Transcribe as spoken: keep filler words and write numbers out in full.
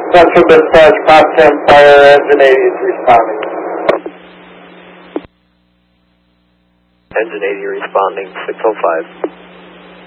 Central Dispatch, Potsdam Fire, engine eighty is responding. Engine eighty responding, six oh five.